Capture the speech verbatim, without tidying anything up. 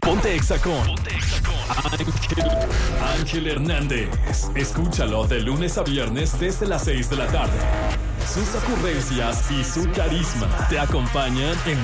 Ponte Exa con Ángel, Ángel Hernández. Escúchalo de lunes a viernes desde las seis de la tarde. Sus ocurrencias y su carisma te acompañan en